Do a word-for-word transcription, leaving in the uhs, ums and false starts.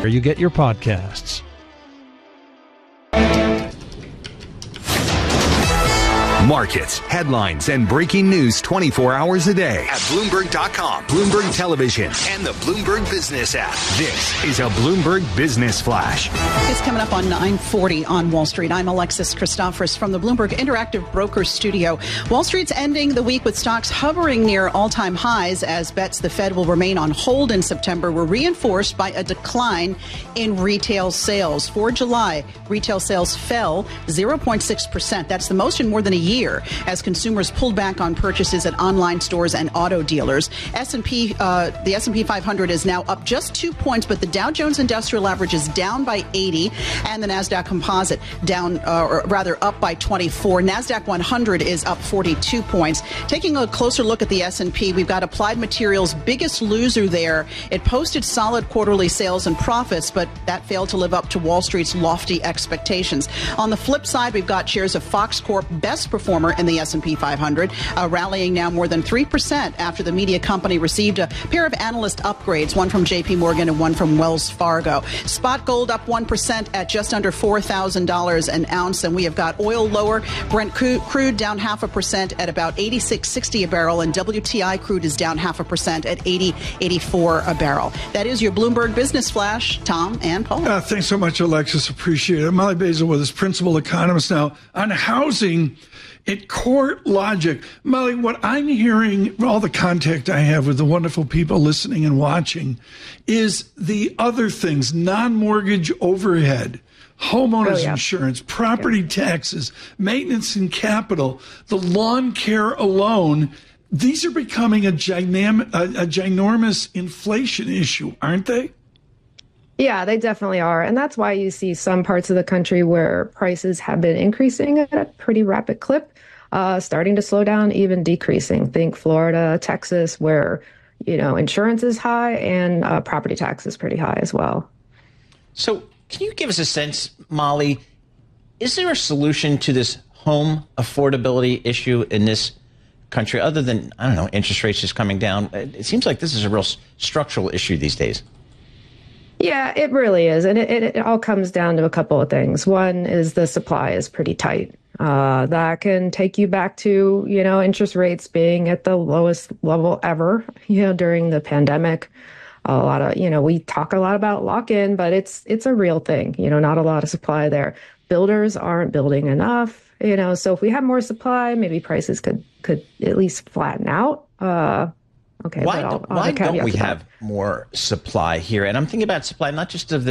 where you get your podcasts. Markets, headlines, and breaking news twenty-four hours a day at Bloomberg dot com, Bloomberg Television, and the Bloomberg Business app. This is a Bloomberg Business Flash. It's coming up on nine forty on Wall Street. I'm Alexis Christoforous from the Bloomberg Interactive Brokers Studio. Wall Street's ending the week with stocks hovering near all-time highs as bets the Fed will remain on hold in September were reinforced by a decline in retail sales. For July, retail sales fell zero point six percent. That's the most in more than a year. Year as consumers pulled back on purchases at online stores and auto dealers. S and P, uh, the S and P five hundred is now up just two points, but the Dow Jones Industrial Average is down by eighty, and the Nasdaq Composite down, uh, or rather up by twenty-four. Nasdaq one hundred is up forty-two points. Taking a closer look at the S and P, we've got Applied Materials' biggest loser there. It posted solid quarterly sales and profits, but that failed to live up to Wall Street's lofty expectations. On the flip side, we've got shares of Fox Corp, best performer in the S and P five hundred, uh, rallying now more than three percent after the media company received a pair of analyst upgrades, one from J P Morgan and one from Wells Fargo. Spot gold up one percent at just under four thousand dollars an ounce, and we have got oil lower. Brent crude down half a percent at about eighty-six sixty a barrel, and W T I crude is down half a percent at eighty eighty-four a barrel. That is your Bloomberg Business Flash. Tom and Paul. Uh, thanks so much, Alexis. Appreciate it. Molly Basil with us, principal economist now on housing. At Court Logic, Molly, what I'm hearing, all the contact I have with the wonderful people listening and watching, is the other things, non-mortgage overhead, homeowners oh, yeah. insurance, property yeah. taxes, maintenance and capital, the lawn care alone. These are becoming a, gynam- a, a ginormous inflation issue, aren't they? Yeah, they definitely are. And that's why you see some parts of the country where prices have been increasing at a pretty rapid clip, uh, starting to slow down, even decreasing. Think Florida, Texas, where, you know, insurance is high and uh, property tax is pretty high as well. So can you give us a sense, Molly, is there a solution to this home affordability issue in this country other than, I don't know, interest rates just coming down? It seems like this is a real structural issue these days. Yeah, it really is. And it, it, it all comes down to a couple of things. One is the supply is pretty tight. Uh, that can take you back to, you know, interest rates being at the lowest level ever, you know, during the pandemic. A lot of, you know, we talk a lot about lock-in, but it's it's a real thing, you know, not a lot of supply there. Builders aren't building enough, you know, so if we have more supply, maybe prices could, could at least flatten out. Uh Okay, why I'll, don't, I'll why don't we that. have more supply here? And I'm thinking about supply not just of the